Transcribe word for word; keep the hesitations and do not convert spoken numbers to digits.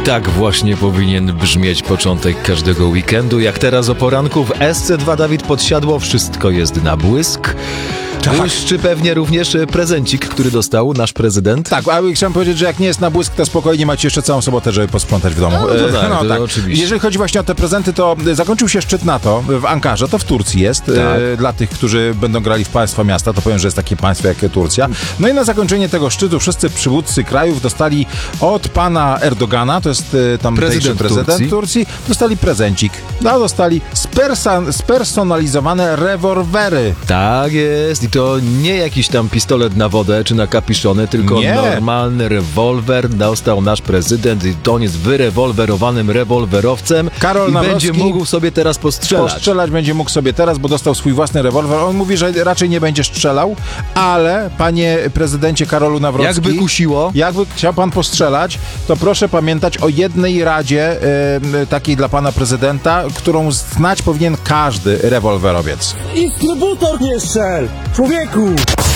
tak właśnie powinien brzmieć początek każdego weekendu. Jak teraz o poranku w S C dwa Dawid Podsiadło, wszystko jest na błysk. Błyszczy pewnie również prezencik, który dostał nasz prezydent. Tak, ale chciałem powiedzieć, że jak nie jest na błysk, to spokojnie macie jeszcze całą sobotę, żeby posprzątać w domu. No, to tak, no, to tak. oczywiście. Jeżeli chodzi właśnie o te prezenty, to zakończył się szczyt NATO w Ankarze, to w Turcji jest. Tak. E, dla tych, którzy będą grali w państwa miasta, to powiem, że jest takie państwo jak Turcja. No i na zakończenie tego szczytu wszyscy przywódcy krajów dostali od pana Erdogana, to jest e, tam Prezydent prezydent Turcji. Turcji, dostali prezencik. No, dostali spersa- spersonalizowane rewolwery. Tak jest i to nie jakiś tam pistolet na wodę czy na kapiszony, tylko Nie. normalny rewolwer dostał nasz prezydent i on jest wyrewolwerowanym rewolwerowcem Karol i Nawrocki będzie mógł sobie teraz postrzelać. Postrzelać będzie mógł sobie teraz, bo dostał swój własny rewolwer. On mówi, że raczej nie będzie strzelał, ale panie prezydencie Karolu Nawrocki, Jakby kusiło. jakby chciał pan postrzelać, to proszę pamiętać o jednej radzie e, takiej dla pana prezydenta, którą znać powinien każdy rewolwerowiec. Instrybutor nie strzel! Człowieku!